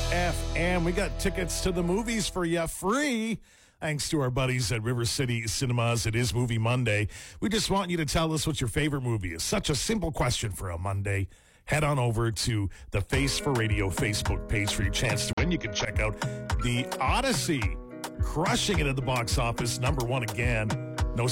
FM. We got tickets to the movies for you free. Thanks to our buddies at River City Cinemas. It is Movie Monday. We just want you to tell us what your favorite movie is. Such a simple question for a Monday. Head on over to the Face for Radio Facebook page for your chance to win. You can check out The Odyssey, crushing it at the box office, #1 again.